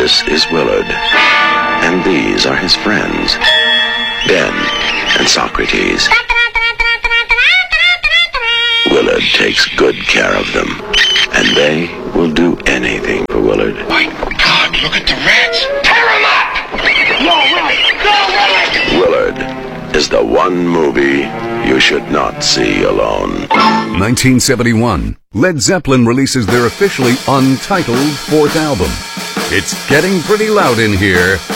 This is Willard, and these are his friends, Ben and Socrates. Willard takes good care of them, and they will do anything for Willard. My God, look at the rats! Tear them up! No, Willard! Willard is the one movie you should not see alone. 1971, Led Zeppelin releases their officially untitled fourth album. It's getting pretty loud in here.